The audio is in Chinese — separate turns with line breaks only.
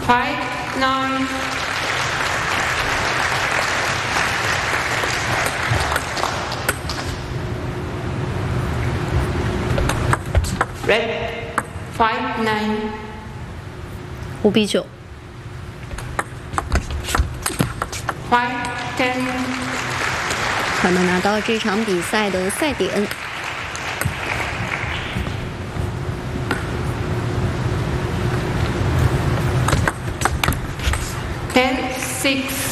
5-9. Red 5-9.
5比9。
5-10.
他们拿到这场比赛的赛点。
10-6.